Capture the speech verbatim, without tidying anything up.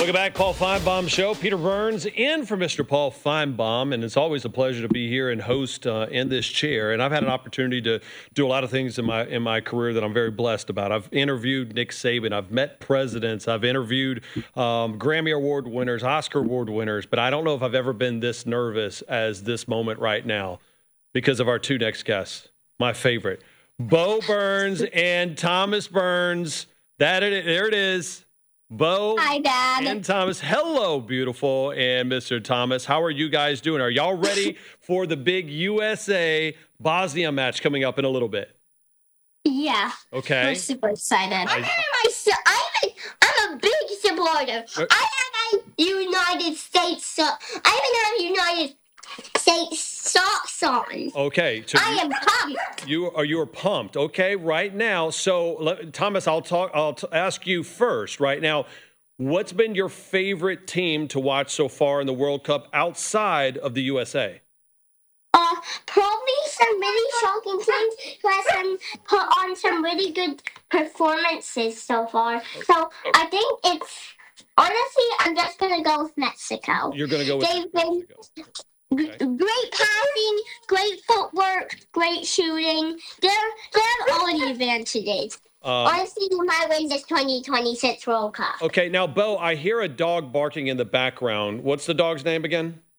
Welcome back, Paul Feinbaum Show. Peter Burns in for Mister Paul Feinbaum, and it's always a pleasure to be here and host uh, in this chair. And I've had an opportunity to do a lot of things in my in my career that I'm very blessed about. I've interviewed Nick Saban, I've met presidents, I've interviewed um, Grammy Award winners, Oscar Award winners, but I don't know if I've ever been this nervous as this moment right now because of our two next guests. My favorite, Bo Burns and Thomas Burns. That it, there it is. Bo Hi, Dad. and Thomas. Hello, beautiful, and Mister Thomas. How are you guys doing? Are y'all ready for the big U S A Bosnia match coming up in a little bit? Yeah. Okay. We're super excited. I'm, I'm, a, I'm a big supporter. Uh, I have a United States so I even have United States socks on. Okay. So I you, am pumped. You are you are pumped. Okay, right now. So let, Thomas, I'll talk. I'll t- ask you first. Right now, what's been your favorite team to watch so far in the World Cup outside of the U S A? Uh, probably some really shocking teams who has some put on some really good performances so far. So I think it's honestly, I'm just gonna go with Mexico. You're going to go with They've been Mexico. g- great passing, great footwork, great shooting. They're they have all the advantages. Um, Honestly, they might win this twenty twenty-six World Cup. okay, now Bo, I hear a dog barking in the background. What's the dog's name again?